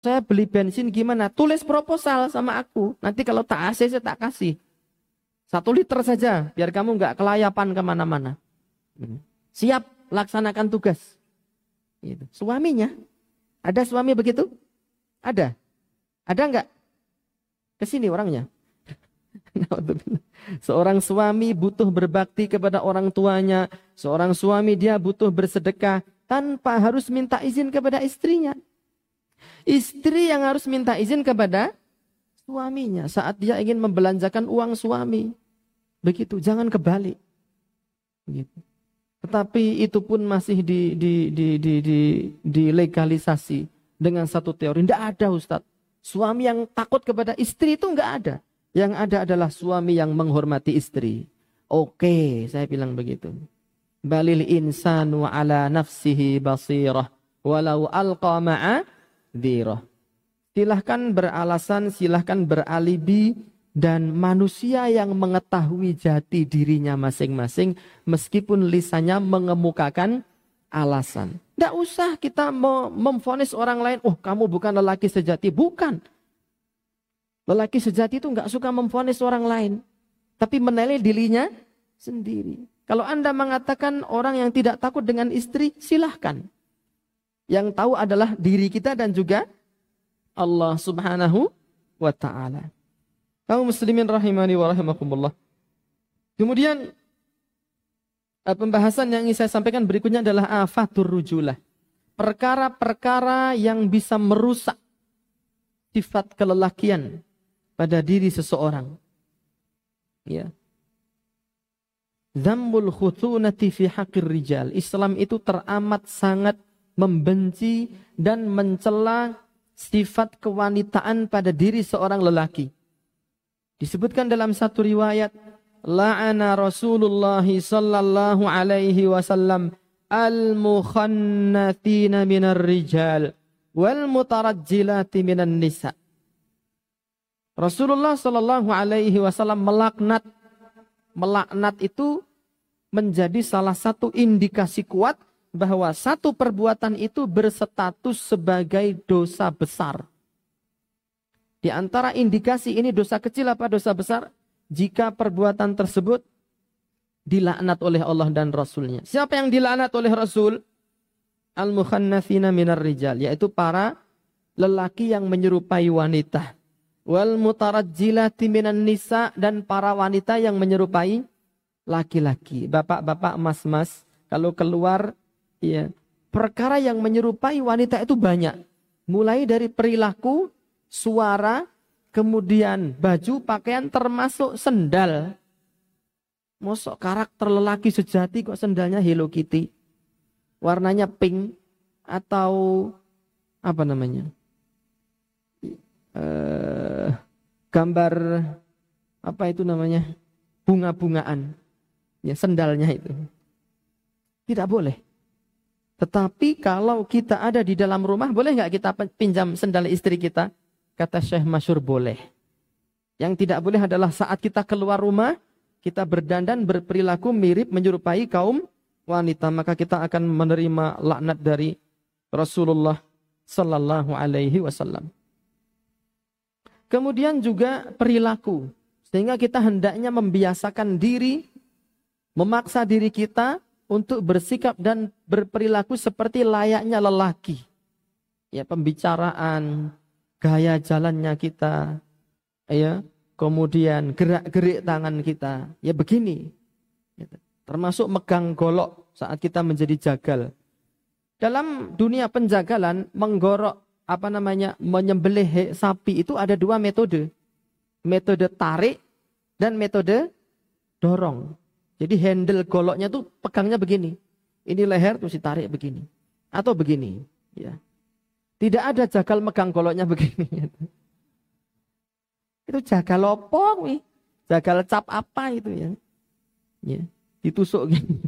saya beli bensin gimana? Tulis proposal sama aku. Nanti kalau tak AC saya tak kasih. 1 liter saja, biar kamu nggak kelayapan kemana-mana. Siap, laksanakan tugas. Gitu. Suaminya, ada suami begitu? Ada? Ada nggak? Kesini orangnya. Seorang suami butuh berbakti kepada orang tuanya. Seorang suami dia butuh bersedekah tanpa harus minta izin kepada istrinya. Istri yang harus minta izin kepada suaminya saat dia ingin membelanjakan uang suami. Begitu, jangan kebalik. Begitu. Tetapi itu pun masih dilegalisasi dengan satu teori. Tidak ada, Ustadz. Suami yang takut kepada istri itu enggak ada. Yang ada adalah suami yang menghormati istri. Oke, saya bilang begitu. Balil insanu ala nafsihi basirah walau alqa ma'a dzirah. Silahkan beralasan, silahkan beralibi, dan manusia yang mengetahui jati dirinya masing-masing meskipun lisannya mengemukakan alasan. Tidak usah kita memvonis orang lain, oh kamu bukan lelaki sejati. Bukan. Lelaki sejati itu nggak suka memvonis orang lain, tapi menilai dirinya sendiri. Kalau Anda mengatakan orang yang tidak takut dengan istri, silahkan. Yang tahu adalah diri kita dan juga Allah Subhanahu wa ta'ala. Kaum muslimin rahimani wa rahimakumullah. Kemudian pembahasan yang ingin saya sampaikan berikutnya adalah afatur rujulah. Perkara-perkara yang bisa merusak sifat kelelakian pada diri seseorang. Ya. Dzambul khutunati fi haqqir rijal. Islam itu teramat sangat membenci dan mencela sifat kewanitaan pada diri seorang lelaki. Disebutkan dalam satu riwayat, la'ana Rasulullah sallallahu alaihi wasallam al-mukhannathina minar rijal wal mutarajjilati minan nisa. Rasulullah sallallahu alaihi wasallam melaknat itu menjadi salah satu indikasi kuat bahwa satu perbuatan itu berstatus sebagai dosa besar. Di antara indikasi ini dosa kecil apa dosa besar? Jika perbuatan tersebut dilaknat oleh Allah dan Rasulnya. Siapa yang dilaknat oleh Rasul? Al-mukhannathina minar rijal. Yaitu para lelaki yang menyerupai wanita. Wal mutarajjilati minan nisa. Dan para wanita yang menyerupai laki-laki. Bapak-bapak, mas-mas. Kalau keluar, ya, perkara yang menyerupai wanita itu banyak. Mulai dari perilaku, suara, kemudian baju, pakaian, termasuk sendal. Mosok karakter lelaki sejati kok sendalnya Hello Kitty, warnanya pink atau apa namanya, gambar apa itu namanya, bunga-bungaan, ya sendalnya itu tidak boleh. Tetapi kalau kita ada di dalam rumah, boleh nggak kita pinjam sendal istri kita? Kata Syekh Masyur boleh. Yang tidak boleh adalah saat kita keluar rumah, kita berdandan berperilaku mirip menyerupai kaum wanita. Maka kita akan menerima laknat dari Rasulullah sallallahu alaihi wasallam. Kemudian juga perilaku. Sehingga kita hendaknya membiasakan diri, memaksa diri kita untuk bersikap dan berperilaku seperti layaknya lelaki. Ya, pembicaraan, gaya jalannya kita, ya, kemudian gerak-gerik tangan kita, ya begini. Termasuk megang golok saat kita menjadi jagal. Dalam dunia penjagalan, menggorok menyembelih sapi itu ada 2 metode. Metode tarik dan metode dorong. Jadi handle goloknya tuh pegangnya begini. Ini leher terus ditarik begini. Atau begini, ya. Tidak ada jagal megang goloknya begini. Itu jagal opong, jagal cap apa itu ya? Ya, ditusuk gini.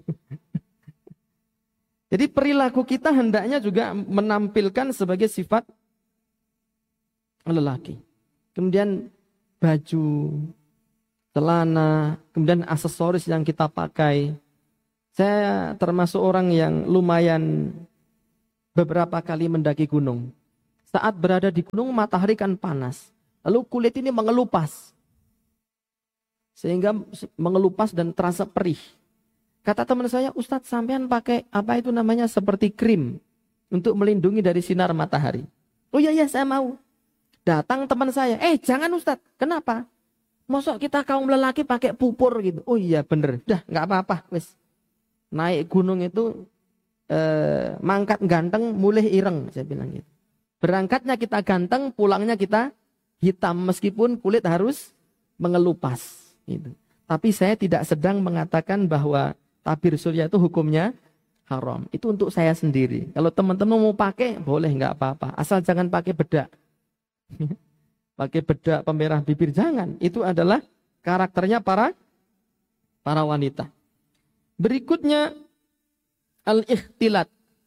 Jadi perilaku kita hendaknya juga menampilkan sebagai sifat lelaki. Kemudian baju, celana, kemudian aksesoris yang kita pakai. Saya termasuk orang yang lumayan beberapa kali mendaki gunung. Saat berada di gunung matahari kan panas. Lalu kulit ini mengelupas. Sehingga mengelupas dan terasa perih. Kata teman saya, Ustadz sampean pakai apa itu namanya seperti krim untuk melindungi dari sinar matahari. Oh iya saya mau. Datang teman saya, jangan Ustadz, kenapa? Masa kita kaum lelaki pakai pupur gitu? Oh iya bener, dah nggak apa-apa, wes. Naik gunung itu mangkat ganteng, mulih ireng, saya bilang gitu. Berangkatnya kita ganteng, pulangnya kita hitam meskipun kulit harus mengelupas. Gitu. Tapi saya tidak sedang mengatakan bahwa tabir surya itu hukumnya haram. Itu untuk saya sendiri. Kalau teman-teman mau pakai, boleh nggak apa-apa. Asal jangan pakai bedak. Pakai bedak pemerah bibir, jangan. Itu adalah karakternya para wanita. Berikutnya al-ikhtilat.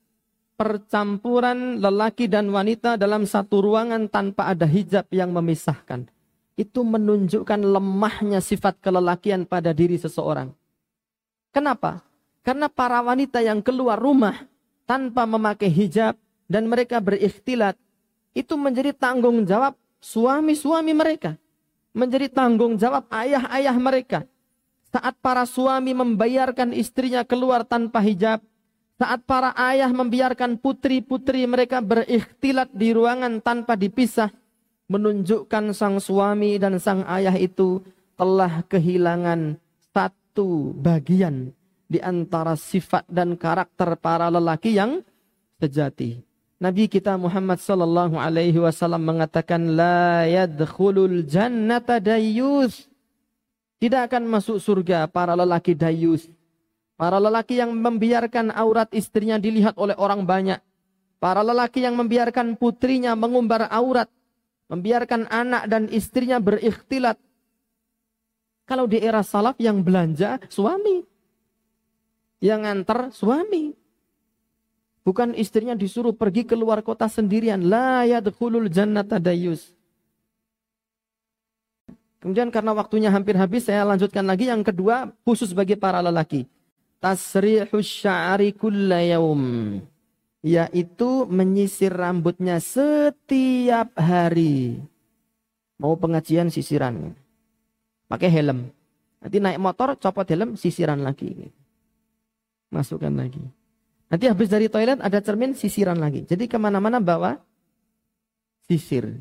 Percampuran lelaki dan wanita dalam satu ruangan tanpa ada hijab yang memisahkan. Itu menunjukkan lemahnya sifat kelelakian pada diri seseorang. Kenapa? Karena para wanita yang keluar rumah tanpa memakai hijab dan mereka berikhtilat, itu menjadi tanggung jawab suami-suami mereka. Menjadi tanggung jawab ayah-ayah mereka. Saat para suami membiarkan istrinya keluar tanpa hijab, saat para ayah membiarkan putri-putri mereka berikhtilat di ruangan tanpa dipisah, menunjukkan sang suami dan sang ayah itu telah kehilangan satu bagian di antara sifat dan karakter para lelaki yang sejati. Nabi kita Muhammad sallallahu alaihi wasallam mengatakan la yadkhulul jannata dayyus. Tidak akan masuk surga para lelaki dayyus. Para lelaki yang membiarkan aurat istrinya dilihat oleh orang banyak. Para lelaki yang membiarkan putrinya mengumbar aurat. Membiarkan anak dan istrinya berikhtilat. Kalau di era salaf yang belanja suami. Yang nganter suami. Bukan istrinya disuruh pergi keluar kota sendirian. La yadkhulul jannata dayyus. Kemudian karena waktunya hampir habis, saya lanjutkan lagi. Yang kedua, khusus bagi para lelaki. Tasrihus sya'ri kulla yaum. Yaitu menyisir rambutnya setiap hari. Mau pengajian sisiran. Pakai helm. Nanti naik motor, copot helm, sisiran lagi. Masukkan lagi. Nanti habis dari toilet ada cermin, sisiran lagi. Jadi kemana-mana bawa sisir.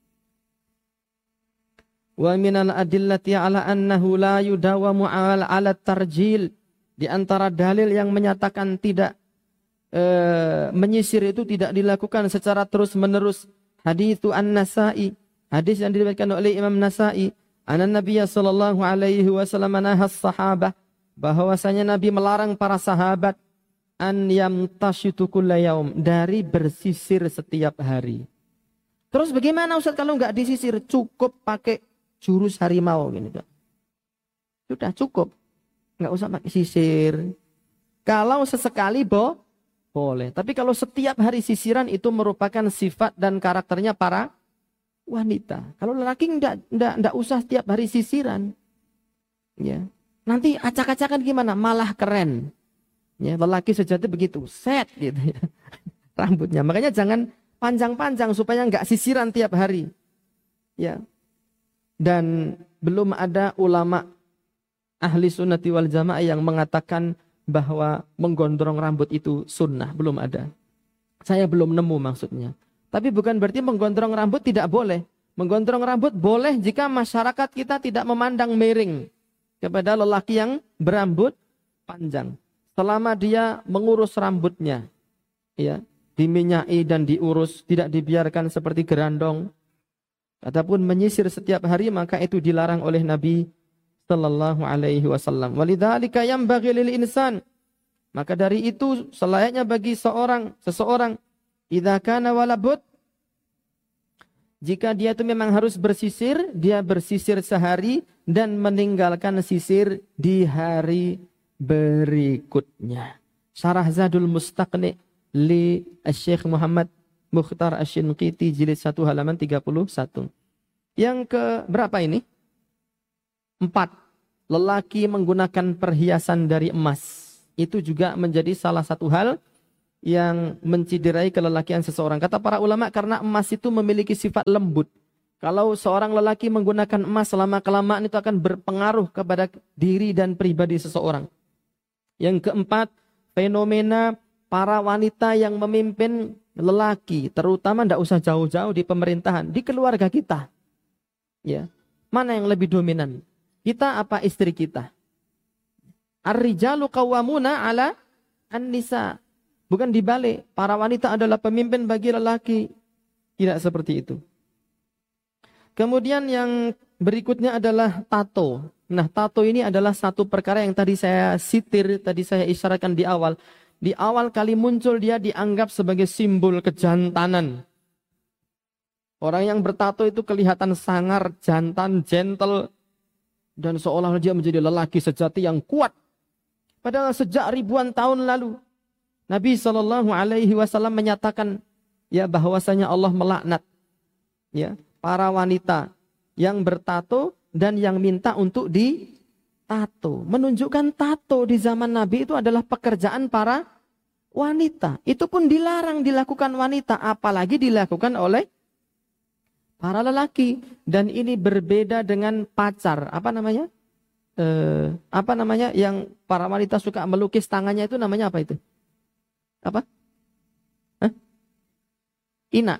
Wa minal adillati ala annahu la yudawamu ala tarjil. Di antara dalil yang menyatakan tidak menyisir itu tidak dilakukan secara terus-menerus. Hadithu an-Nasa'i. Hadis yang diriwayatkan oleh Imam Nasa'i. Anan Nabiya sallallahu alaihi wasallam nahas sahabah. Bahwasanya Nabi melarang para sahabat an yamtashitu kulla yaum, dari bersisir setiap hari. Terus bagaimana Ustaz kalau enggak disisir? Cukup pakai jurus harimau gini. Sudah cukup. Enggak usah pakai sisir. Kalau sesekali boleh. Tapi kalau setiap hari sisiran itu merupakan sifat dan karakternya para wanita. Kalau lelaki enggak usah setiap hari sisiran. Ya. Nanti acak-acakan gimana? Malah keren. Ya, lelaki sejati begitu, set gitu ya. Rambutnya. Makanya jangan panjang-panjang supaya enggak sisiran tiap hari. Ya. Dan belum ada ulama ahli sunnati wal jamaah yang mengatakan bahwa menggondrong rambut itu sunnah. Belum ada. Saya belum nemu maksudnya. Tapi bukan berarti menggondrong rambut tidak boleh. Menggondrong rambut boleh jika masyarakat kita tidak memandang miring kepada lelaki yang berambut panjang. Selama dia mengurus rambutnya, ya, diminyai dan diurus, tidak dibiarkan seperti gerandong, ataupun menyisir setiap hari, maka itu dilarang oleh Nabi sallallahu alaihi wasallam. Walidzalika yanbaghi lil insan. Maka dari itu selayaknya bagi seseorang idza kana walabud, jika dia itu memang harus bersisir, dia bersisir sehari dan meninggalkan sisir di hari berikutnya. Syarah Zadul Mustaqni li Syekh Muhammad Mukhtar Asy-Shinqiti jilid 1 halaman 31. Yang ke berapa ini? 4. Lelaki menggunakan perhiasan dari emas. Itu juga menjadi salah satu hal yang menciderai kelelakian seseorang? Kata para ulama, karena emas itu memiliki sifat lembut. Kalau seorang lelaki menggunakan emas selama-kelamaan itu akan berpengaruh kepada diri dan pribadi seseorang. Yang keempat, fenomena para wanita yang memimpin lelaki, terutama tidak usah jauh-jauh di pemerintahan, di keluarga kita. Ya, mana yang lebih dominan? Kita apa istri kita? Ar-rijalu qawwamuna 'ala an-nisa. Bukan dibalik, para wanita adalah pemimpin bagi lelaki. Tidak seperti itu. Kemudian yang berikutnya adalah tato. Nah, tato ini adalah satu perkara yang tadi saya sitir, tadi saya isyaratkan di awal. Di awal kali muncul dia dianggap sebagai simbol kejantanan. Orang yang bertato itu kelihatan sangar, jantan, gentle, dan seolah dia menjadi lelaki sejati yang kuat. Padahal sejak ribuan tahun lalu Nabi SAW menyatakan ya bahwasanya Allah melaknat ya para wanita yang bertato dan yang minta untuk ditato. Menunjukkan tato di zaman Nabi itu adalah pekerjaan para wanita. Itu pun dilarang dilakukan wanita, apalagi dilakukan oleh para lelaki. Dan ini berbeda dengan pacar. Apa namanya yang para wanita suka melukis tangannya itu namanya apa itu? Apa? Hah? Ina.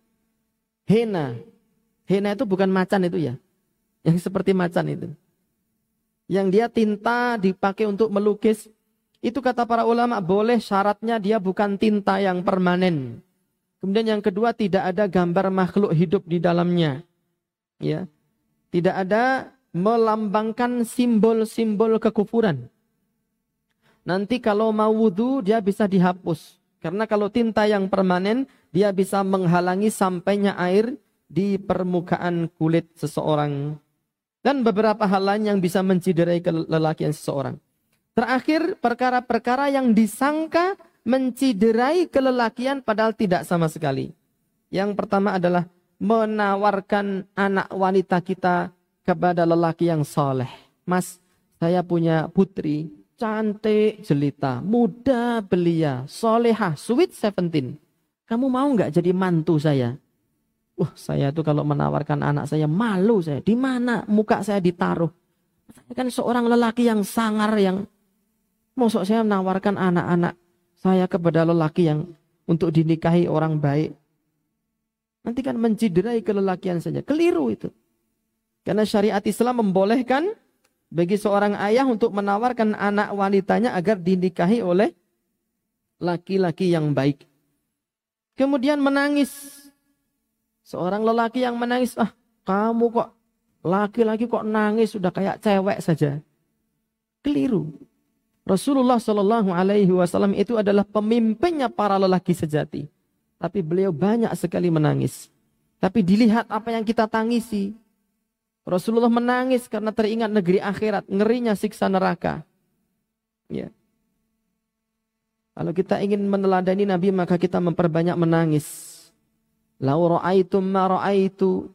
Hena. Hena itu bukan macan itu ya. Yang seperti macan itu. Yang dia tinta dipakai untuk melukis. Itu kata para ulama boleh, syaratnya dia bukan tinta yang permanen. Kemudian yang kedua, tidak ada gambar makhluk hidup di dalamnya. Ya. Tidak ada melambangkan simbol-simbol kekufuran. Nanti kalau mau wudu dia bisa dihapus. Karena kalau tinta yang permanen dia bisa menghalangi sampainya air di permukaan kulit seseorang. Dan beberapa hal lain yang bisa menciderai kelelakian seseorang. Terakhir, perkara-perkara yang disangka menciderai kelelakian padahal tidak sama sekali. Yang pertama adalah menawarkan anak wanita kita kepada lelaki yang soleh. Mas, saya punya putri, cantik jelita, muda belia, solehah, sweet 17. Kamu mau nggak jadi mantu saya? Wah, saya tuh kalau menawarkan anak saya malu saya. Di mana muka saya ditaruh? Saya kan seorang lelaki yang sangar, yang mosok saya menawarkan anak-anak saya kepada lelaki yang untuk dinikahi orang baik. Nanti kan menciderai kelelakian saja. Keliru itu. Karena syariat Islam membolehkan bagi seorang ayah untuk menawarkan anak wanitanya agar dinikahi oleh laki-laki yang baik. Kemudian menangis. Seorang lelaki yang menangis, kamu kok laki-laki kok nangis sudah kayak cewek saja. Keliru. Rasulullah SAW itu adalah pemimpinnya para lelaki sejati. Tapi beliau banyak sekali menangis. Tapi dilihat apa yang kita tangisi. Rasulullah menangis karena teringat negeri akhirat, ngerinya siksa neraka. Ya. Kalau kita ingin meneladani Nabi, maka kita memperbanyak menangis. Lau ra'aitum ma ra'aitu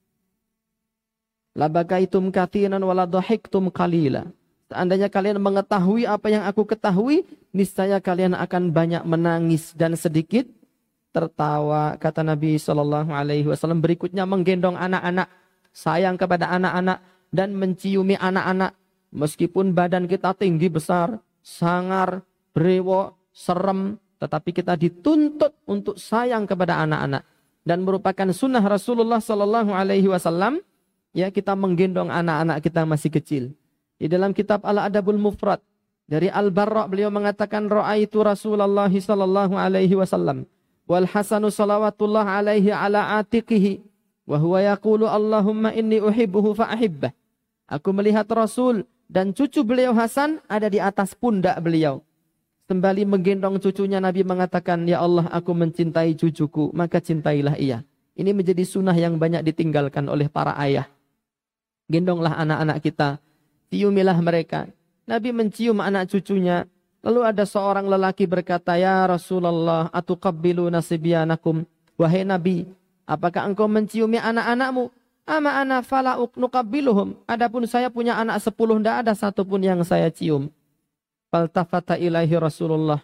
labakaitum kathiran wala dhahiktum qalila. Seandainya kalian mengetahui apa yang aku ketahui, niscaya kalian akan banyak menangis dan sedikit tertawa. Kata Nabi SAW berikutnya menggendong anak-anak, sayang kepada anak-anak dan menciumi anak-anak. Meskipun badan kita tinggi besar, sangar, brewok, serem, tetapi kita dituntut untuk sayang kepada anak-anak. Dan merupakan sunnah Rasulullah SAW, ya, kita menggendong anak-anak kita masih kecil. Di dalam kitab Al-Adabul Mufrad dari Al-Barra beliau mengatakan ra'aitu Rasulullah SAW wal Hasanu salawatullah alaihi ala atiqihi wa huwa yaqulu Allahumma inni uhibbuhu fa'ahibbah. Aku melihat Rasul dan cucu beliau Hasan ada di atas pundak beliau. Sembali menggendong cucunya, Nabi mengatakan, ya Allah, aku mencintai cucuku, maka cintailah ia. Ini menjadi sunnah yang banyak ditinggalkan oleh para ayah. Gendonglah anak-anak kita, ciumilah mereka. Nabi mencium anak cucunya. Lalu ada seorang lelaki berkata, ya Rasulullah, atuqabbilu nasibyanakum. Wahai Nabi, apakah engkau menciumi anak-anakmu? Ama ana fala nuqabbiluhum. Adapun saya punya anak 10, tidak ada satupun yang saya cium. Faltafata ilaihi Rasulullah.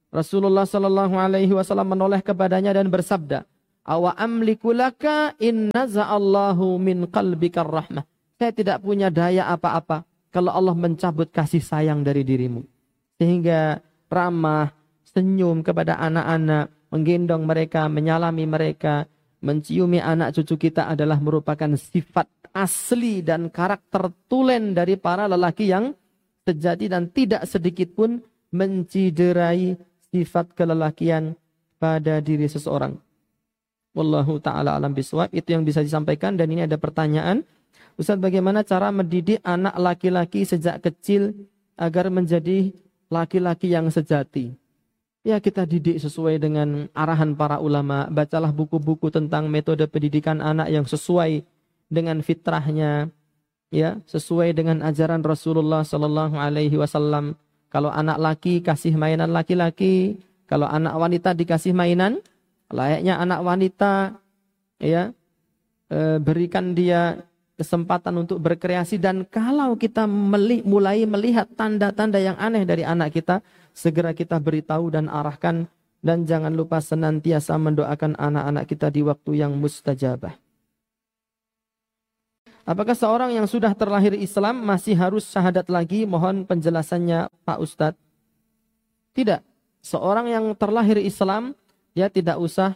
Rasulullah sallallahu alaihi wasallam menoleh kepadanya dan bersabda, "Awa amliku laka in naza'allahu min qalbikar rahmah." Saya tidak punya daya apa-apa kalau Allah mencabut kasih sayang dari dirimu. Sehingga ramah, senyum kepada anak-anak, menggendong mereka, menyalami mereka, menciumi anak cucu kita adalah merupakan sifat asli dan karakter tulen dari para lelaki yang sejati dan tidak sedikit pun menciderai sifat kelelakian pada diri seseorang. Wallahu ta'ala alam biswab. Itu yang bisa disampaikan. Dan ini ada pertanyaan, Ustaz, bagaimana cara mendidik anak laki-laki sejak kecil agar menjadi laki-laki yang sejati? Ya, kita didik sesuai dengan arahan para ulama. Bacalah buku-buku tentang metode pendidikan anak yang sesuai dengan fitrahnya, ya, sesuai dengan ajaran Rasulullah sallallahu alaihi wasallam. Kalau anak laki kasih mainan laki-laki, kalau anak wanita dikasih mainan layaknya anak wanita, ya. Berikan dia kesempatan untuk berkreasi, dan kalau kita mulai melihat tanda-tanda yang aneh dari anak kita, segera kita beritahu dan arahkan, dan jangan lupa senantiasa mendoakan anak-anak kita di waktu yang mustajabah. Apakah seorang yang sudah terlahir Islam masih harus syahadat lagi? Mohon penjelasannya Pak Ustadz. Tidak. Seorang yang terlahir Islam, dia tidak usah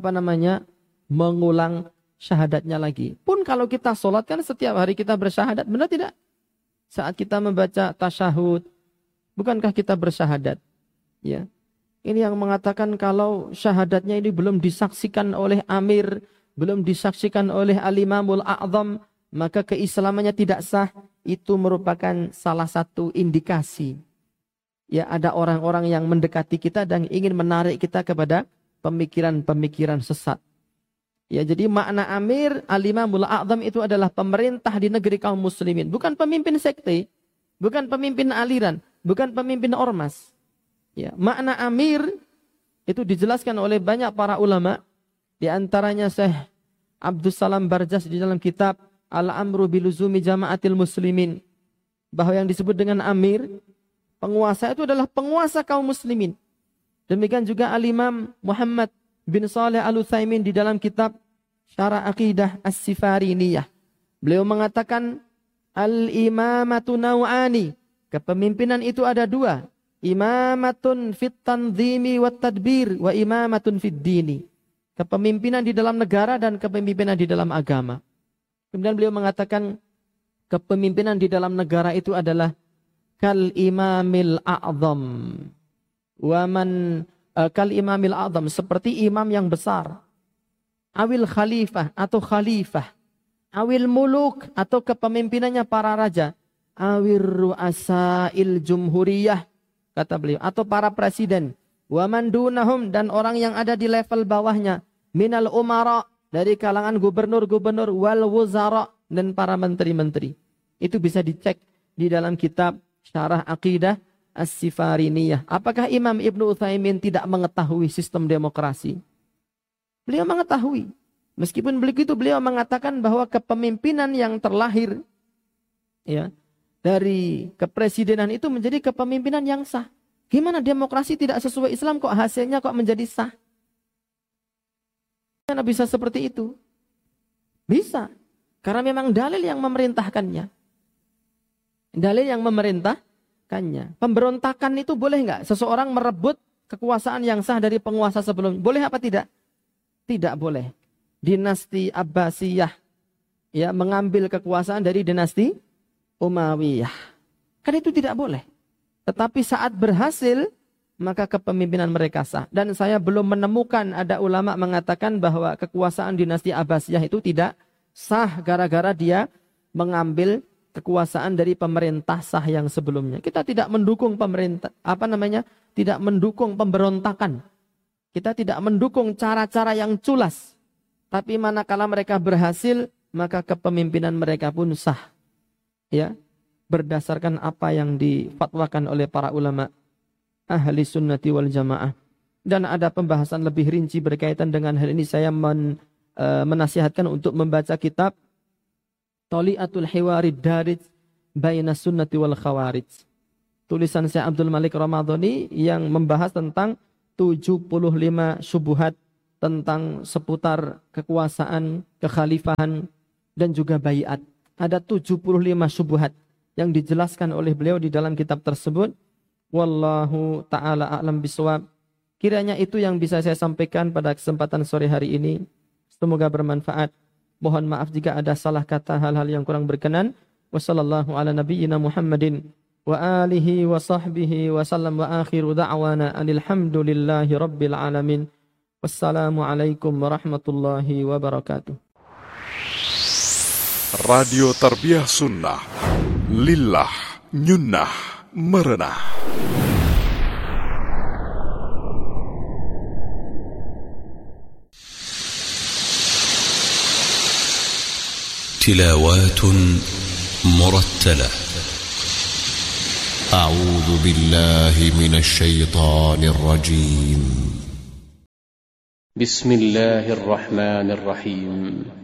mengulang syahadatnya lagi. Pun kalau kita sholat kan setiap hari kita bersyahadat, benar tidak? Saat kita membaca tasyahud, bukankah kita bersyahadat? Ya. Ini yang mengatakan kalau syahadatnya ini belum disaksikan oleh amir, belum disaksikan oleh al-imamul a'zam, maka keislamannya tidak sah. Itu merupakan salah satu indikasi. Ya, ada orang-orang yang mendekati kita dan ingin menarik kita kepada pemikiran-pemikiran sesat. Ya, jadi makna amir al-imamul a'zam itu adalah pemerintah di negeri kaum muslimin, bukan pemimpin sekte, bukan pemimpin aliran, bukan pemimpin ormas. Ya, makna amir itu dijelaskan oleh banyak para ulama, di antaranya Syekh Abdus Salam Barjas di dalam kitab Al-Amru biluzumi jama'atil muslimin, bahwa yang disebut dengan amir, penguasa itu adalah penguasa kaum muslimin. Demikian juga Al-Imam Muhammad bin Saleh Al-Utsaimin di dalam kitab Syarah Aqidah As-Sifariniyah. Beliau mengatakan al-imamatu naw'ani. Kepemimpinan itu ada dua. Imamatun fit tanzimi wat tadbir wa imamatun fid dini. Kepemimpinan di dalam negara dan kepemimpinan di dalam agama. Kemudian beliau mengatakan kepemimpinan di dalam negara itu adalah kal imamil a'zam. Wa man kal imamil a'zam, seperti imam yang besar. Awil khalifah atau khalifah. Awil muluk atau kepemimpinannya para raja. Awir ru'asail jumhuriyah, kata beliau, atau para presiden. Wa man dunahum, dan orang yang ada di level bawahnya. Minal umara, dari kalangan gubernur-gubernur, wal wuzara, dan para menteri-menteri. Itu bisa dicek di dalam kitab Syarah Aqidah As-Sifariniyah. Apakah Imam Ibnu Utsaimin tidak mengetahui sistem demokrasi? Beliau mengetahui. Meskipun begitu beliau mengatakan bahwa kepemimpinan yang terlahir, ya, dari kepresidenan itu menjadi kepemimpinan yang sah. Gimana demokrasi tidak sesuai Islam kok hasilnya kok menjadi sah? Karena bisa seperti itu. Bisa. Karena memang dalil yang memerintahkannya. Dalil yang memerintahkannya. Pemberontakan itu boleh nggak? Seseorang merebut kekuasaan yang sah dari penguasa sebelumnya. Boleh apa tidak? Tidak boleh. Dinasti Abbasiyah, ya, mengambil kekuasaan dari dinasti Umayyah. Kan itu tidak boleh. Tetapi saat berhasil, maka kepemimpinan mereka sah. Dan saya belum menemukan ada ulama mengatakan bahwa kekuasaan dinasti Abbasiyah itu tidak sah gara-gara dia mengambil kekuasaan dari pemerintah sah yang sebelumnya. Kita tidak mendukung pemerintah, tidak mendukung pemberontakan. Kita tidak mendukung cara-cara yang culas. Tapi manakala mereka berhasil, maka kepemimpinan mereka pun sah. Ya, berdasarkan apa yang difatwakan oleh para ulama ahli sunnati wal jamaah. Dan ada pembahasan lebih rinci berkaitan dengan hal ini. Saya menasihatkan untuk membaca kitab Tali'atul Hiwarid Darij Baina Sunnati wal Khawarij. tulisan Syekh Abdul Malik Ramadhani yang membahas tentang 75 syubhat tentang seputar kekuasaan, kekhalifahan, dan juga baiat. Ada 75 syubhat yang dijelaskan oleh beliau di dalam kitab tersebut. Wallahu ta'ala a'lam bishawab. Kiranya itu yang bisa saya sampaikan pada kesempatan sore hari ini. Semoga bermanfaat. Mohon maaf jika ada salah kata, hal-hal yang kurang berkenan. Wassallallahu ala nabiyyina Muhammadin wa alihi wa sahbihi wa sallam wa akhiru da'wana alhamdulillahi rabbil alamin. Wassalamualaikum warahmatullahi wabarakatuh. Radio Tarbiyah Sunnah, lillah, nyunnah, merenah. تلاوات مرتلة. أعوذ بالله من الشيطان الرجيم. بسم الله الرحمن الرحيم.